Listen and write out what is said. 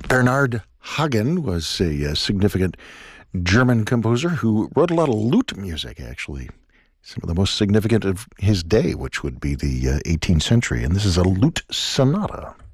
Bernhard Hagen was a significant German composer who wrote a lot of lute music, actually. Some of the most significant of his day, which would be the 18th century. And this is a lute sonata.